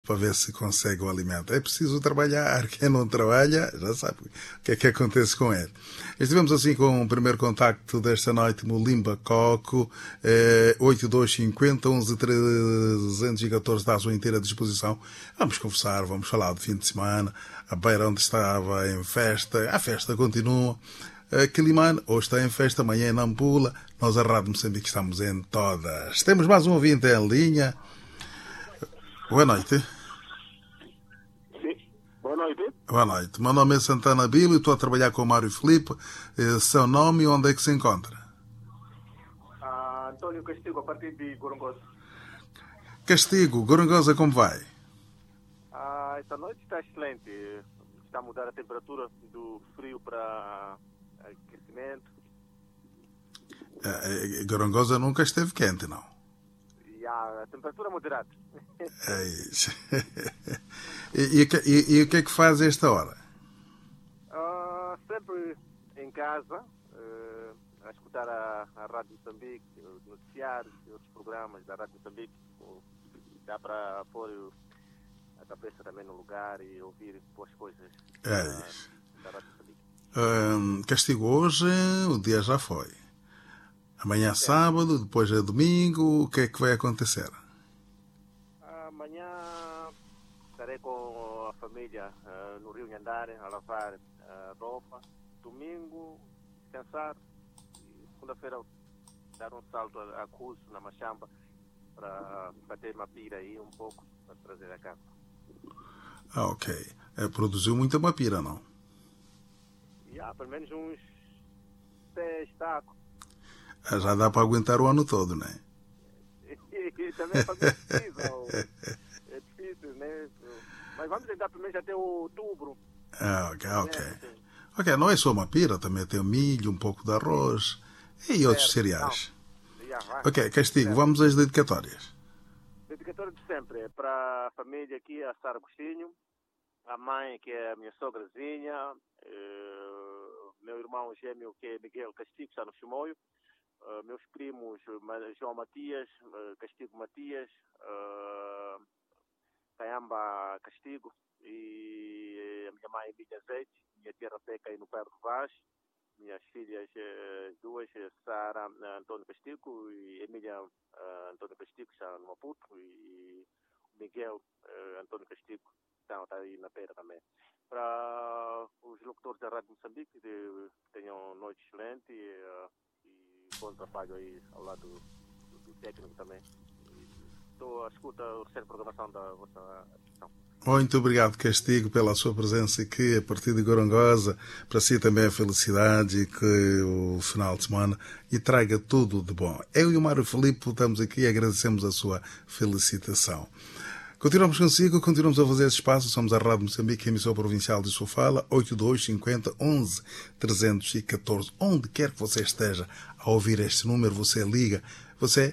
para ver se consegue o alimento. É preciso trabalhar. Quem não trabalha já sabe o que é que acontece com ele. Estivemos assim com o primeiro contacto desta noite, Mulimba Coco, 8250 11 314, dá a sua inteira disposição. Vamos conversar, vamos falar do fim de semana, a beira onde estava em festa, a festa continua. Quilimane, hoje está em festa, amanhã em Nampula. Nós, a Rádio Moçambique, estamos em todas. Temos mais um ouvinte em linha. Boa noite. Sim, boa noite. Boa noite. Meu nome é Santana Bilo e estou a trabalhar com o Mário Filipe. Seu nome e onde é que se encontra? Antônio Castigo, a partir de Gorongosa. Castigo, Gorongosa, como vai? Esta noite está excelente. Está a mudar a temperatura do frio para aquecimento. Gorongosa nunca esteve quente, não? E a temperatura moderada. É isso. E o que é que faz a esta hora? Sempre em casa, a escutar a Rádio Moçambique, os noticiários e outros programas da Rádio Moçambique. Dá para pôr a cabeça também no lugar e ouvir boas coisas da Rádio Moçambique. Castigo, hoje o dia já foi. Amanhã é sábado, depois é domingo. O que é que vai acontecer? Amanhã estarei com a família no Rio Nhandare a lavar roupa. Domingo, descansar. E segunda-feira, dar um salto a curso na Machamba para bater uma pira aí um pouco para trazer a casa. Ok. Produziu muita mapira, não? Pelo menos uns 10 tacos. Já dá para aguentar o ano todo, não é? E também é difícil. É difícil, né? Mas vamos tentar pelo menos até outubro. Ok, não é só mapira, também tem milho, um pouco de arroz e outros cereais. Ok, Castigo, vamos às dedicatórias. Dedicatória de sempre é para a família aqui, a Sara Agostinho, a mãe, que é a minha sograzinha, meu irmão gêmeo, que é Miguel Castigo, está no Chimoio, meus primos, João Matias, Castigo Matias, Caiamba Castigo, e a minha mãe Emília Azeite, minha tia Rapeca aí no Bairro do Vaz, minhas filhas duas, Sara Antônio Castigo e Emília Antônio Castigo, está no Maputo, e Miguel Antônio Castigo, está aí na Pera também. Para os locutores da Rádio Moçambique, que tenham noite excelente e bom trabalho aí ao lado do técnico também. Estou à escuta da terceira programação da vossa atenção. Muito obrigado, Castigo, pela sua presença aqui a partir de Gorongosa. Para si também a felicidade e que o final de semana e traga tudo de bom. Eu e o Mário Filipe estamos aqui e agradecemos a sua felicitação. Continuamos consigo, continuamos a fazer esse espaço. Somos a Rádio Moçambique, emissora provincial de Sofala, 8250 11 314. Onde quer que você esteja a ouvir este número, você liga, você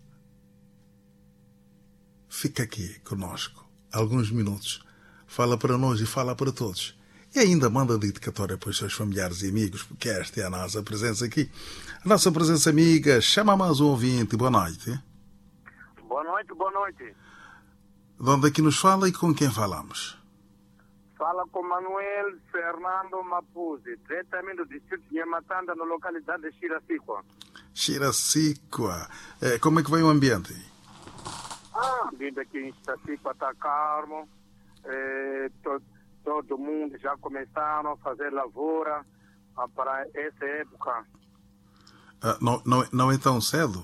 fica aqui conosco alguns minutos, fala para nós e fala para todos. E ainda manda dedicatória para os seus familiares e amigos, porque esta é a nossa presença aqui. A nossa presença amiga, chama mais um ouvinte. Boa noite. Boa noite, boa noite. De onde é que nos fala e com quem falamos? Fala com Manuel Fernando Mapuzzi, diretamente do distrito de Nhamatanda, na localidade de Shiracicua. Shiracicua. Como é que vai o ambiente? Vindo aqui em Shiracicua está calmo. Todo mundo já começaram a fazer lavoura para essa época. Não é tão cedo?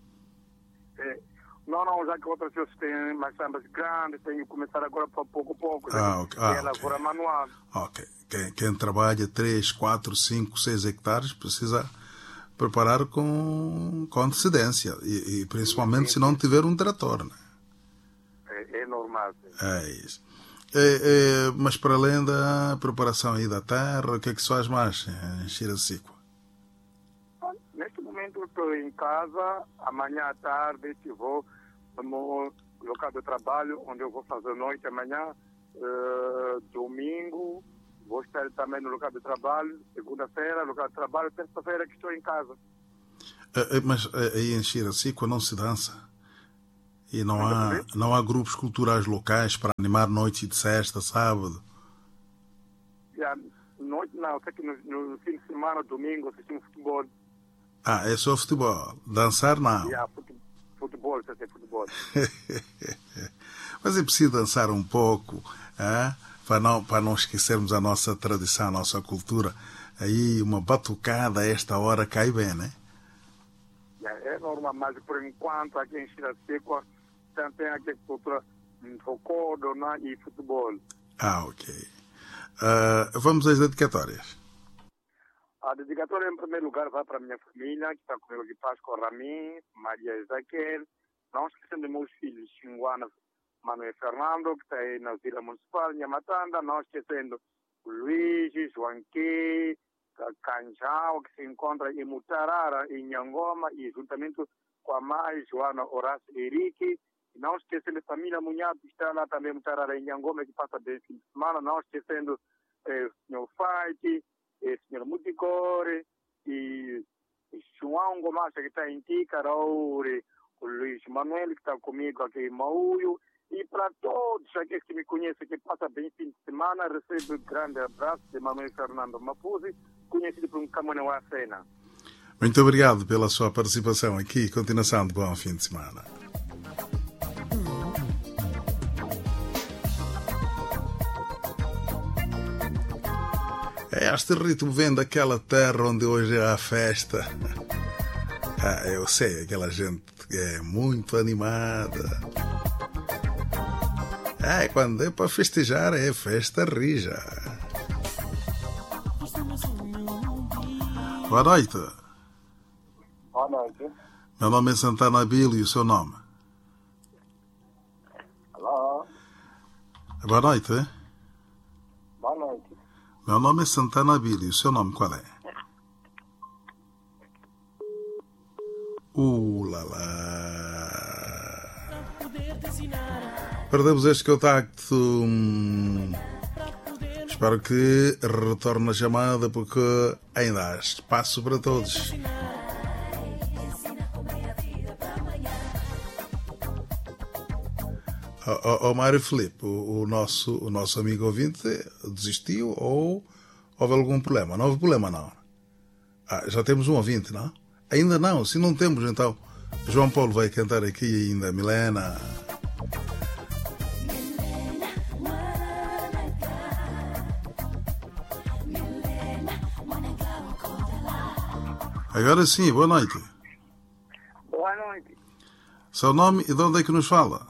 Não, já que outras pessoas têm mais chambas grandes, tem que começar agora pouco a pouco. Okay. Lavoura manual. Ok. Quem trabalha 3, 4, 5, 6 hectares precisa preparar com antecedência. E principalmente se não tiver um trator, né? É normal. Sim. É isso. Mas para além da preparação aí da terra, o que é que se faz mais em Shiracicua? Neste momento eu estou em casa, amanhã à tarde vou no local de trabalho, onde eu vou fazer noite amanhã, domingo, vou estar também no local de trabalho, segunda-feira, local de trabalho, terça-feira que estou em casa. Mas aí em Shiracicua não se dança? E não há grupos culturais locais para animar noite de sexta, sábado? Noite não, só que no fim de semana, domingo, assistimos futebol. É só futebol. Dançar não. Futebol, só tem futebol. Mas é preciso dançar um pouco, para não esquecermos a nossa tradição, a nossa cultura. Aí uma batucada a esta hora cai bem, né? É normal, mas por enquanto aqui em Chiraseco tem aqui a cultura rocodo e futebol. Ok. Vamos às dedicatórias. A dedicatória, em primeiro lugar, vai para a minha família, que está comigo de Páscoa Ramin, Maria Ezequiel, não esquecendo de meus filhos, Xinguana, Manuel Fernando, que está aí na Vila Municipal, Nhamatanda, não esquecendo o Luís, Joanqui, Canjão, que se encontra em Mutarara, em Nhangoma, e juntamente com a mãe, Joana Horácio Henrique, e não esquecendo a família Munhato, que está lá também em Mutarara, em Nhangoma, que passa bem fim de semana, não esquecendo o senhor Fight, o senhor Muticore, e João Gomacha, que está em Ticaraure, o Luís Manuel, que está comigo aqui em Mauio, e para todos aqueles que me conhecem, que passa bem fim de semana, recebo um grande abraço de Manuel Fernando Mapuzi, conhecido por um Camaneuá Sena. Muito obrigado pela sua participação aqui. Continuação de bom fim de semana. Este ritmo vem daquela terra onde hoje há festa. Eu sei, aquela gente é muito animada. Quando é para festejar, é festa rija. Boa noite. Boa noite. Meu nome é Santana Abílio e o seu nome? Alô? Boa noite. Boa noite. Meu nome é Santana Abílio e o seu nome qual é? Lá. Perdemos este contacto. Espero que retorne a chamada porque ainda há espaço para todos. Mário Filipe, o nosso amigo ouvinte desistiu ou houve algum problema? Não houve problema, não. Já temos um ouvinte, não? Ainda não. Se não temos, então João Paulo vai cantar aqui ainda. Milena. Agora sim, boa noite. Boa noite. Seu nome e de onde é que nos fala?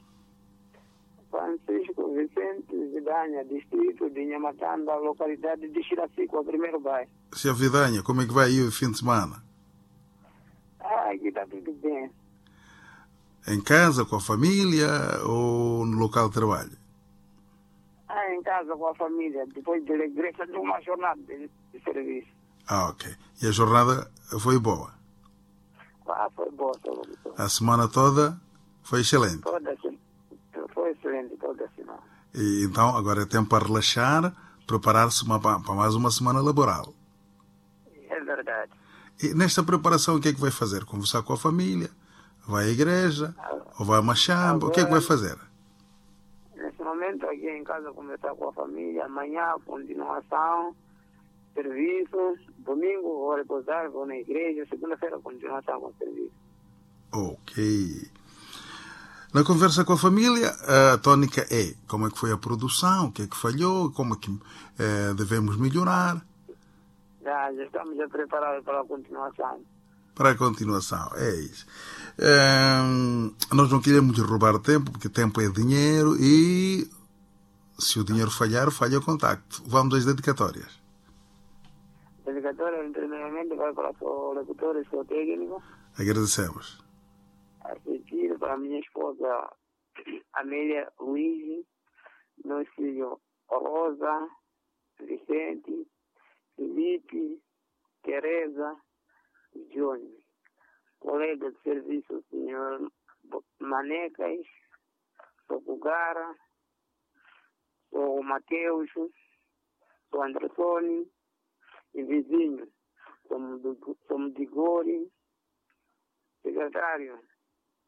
Francisco Vicente Vidanha, distrito de Nhamatanda, localidade de Chiracico, o primeiro bairro. Seu Vidanha, como é que vai aí o fim de semana? Aqui está tudo bem. Em casa, com a família ou no local de trabalho? Em casa com a família, depois de regresso de uma jornada de serviço. Ok. E a jornada foi boa? Foi boa. A semana toda foi excelente? Foi excelente toda a semana. E então agora é tempo para relaxar, preparar-se para mais uma semana laboral. É verdade. E nesta preparação o que é que vai fazer? Conversar com a família? Vai à igreja? Ou vai a Machamba? O que é que vai fazer? Nesse momento aqui em casa conversar com a família, amanhã continuação, serviço, domingo vou repousar, vou na igreja, segunda-feira continuação com o serviço. Ok. Na conversa com a família, a tónica é como é que foi a produção, o que é que falhou, como é que devemos melhorar. Já estamos preparados para a continuação. Para a continuação, é isso. Nós não queremos roubar tempo, porque tempo é dinheiro e se o dinheiro falhar, falha o contacto. Vamos às dedicatórias. Dedicatória, primeiramente, vai para o locutor e seu técnico. Agradecemos. A seguir, para a minha esposa, Amélia Luiz, meu filho Rosa, Vicente, Felipe, Teresa, Johnny. Colega de serviço, senhor Manecas, sou Bugara, sou Mateus, sou Andersoni, e vizinho, somos de Gori, secretário,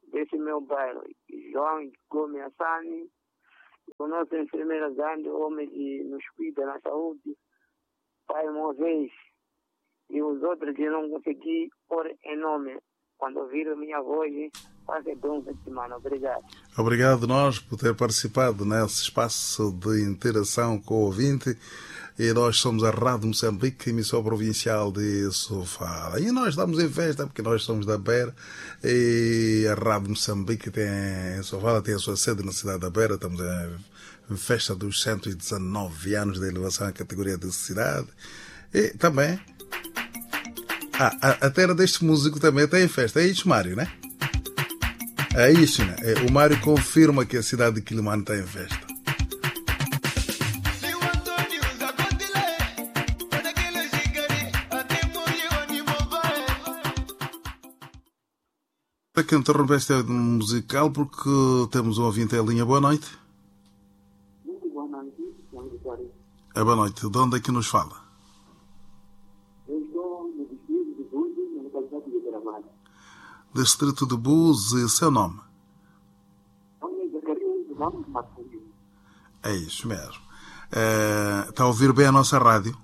desse meu bairro, João Gomes Assani, o nosso enfermeiro grande homem que nos cuida na saúde, Pai Moisés, e os outros que não consegui pôr em nome. Quando ouviram minha voz, faça bom fim de semana. Obrigado. Obrigado nós por ter participado nesse espaço de interação com o ouvinte. E nós somos a Rádio Moçambique, emissora provincial de Sofala. E nós estamos em festa porque nós somos da Beira. E a Rádio Moçambique em Sofala tem a sua sede na cidade da Beira. Estamos em festa dos 119 anos de elevação à categoria de cidade. E também a terra deste músico também está em festa. É isso, Mário, né? É isso, né? O Mário confirma que a cidade de Quilimane está em festa. Para que interromper este musical, porque temos um ouvinte em linha. Boa noite. Muito boa noite, João Vitória. Boa noite. De onde é que nos fala? Eu estou no distrito de Búzios, na localidade de Gramado. Distrito de Búzios, seu nome? É isso mesmo. Está a ouvir bem a nossa rádio?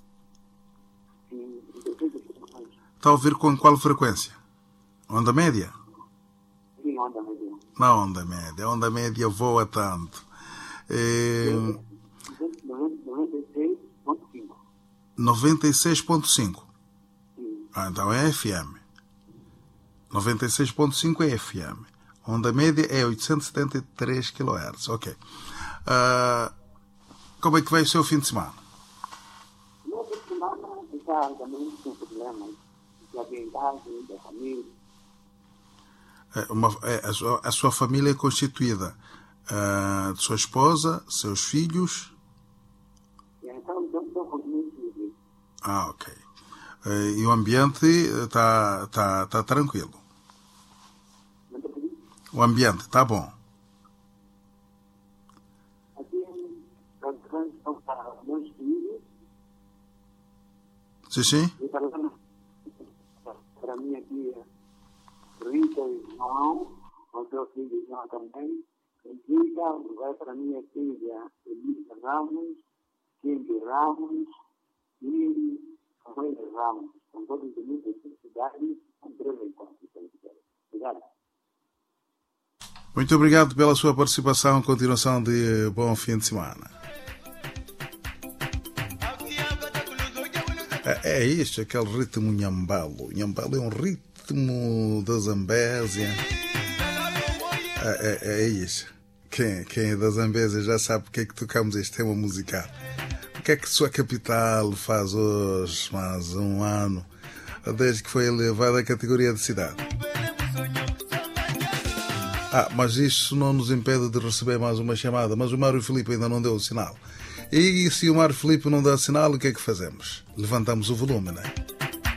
Sim. Está a ouvir com qual frequência? Onda média? Sim, onda média. Na onda média. A onda média voa tanto. 96.5. 96.5. Sim. Então é FM. 96.5 é FM. Onda média é 873 kHz. Ok. Como é que vai o seu fim de semana? No fim de semana está também com problemas de ambientais, da família. A sua família é constituída de sua esposa, seus filhos? Então, estou com meus filhos. Ok. E o ambiente está tranquilo? O ambiente está bom? Aqui, nós estamos para meus filhos. Sim? E para minha tia Rita e João, o seu filho João também. Rita vai para minha filha Elisa Ramos, Cindy Ramos e Samuel Ramos. São todos de muitas cidades, com breve encontro. Obrigado. Muito obrigado pela sua participação. Continuação de bom fim de semana. É isto, aquele ritmo nhambalo. Nhambalo é um ritmo da Zambésia. É isso. Quem é da Zambésia já sabe porque é que tocamos este tema musical. O que é que sua capital faz hoje, mais um ano, desde que foi elevada à categoria de cidade? Mas isso não nos impede de receber mais uma chamada. Mas o Mário Filipe ainda não deu o sinal. E se o Mário Filipe não dá o sinal, o que é que fazemos? Levantamos o volume, não é?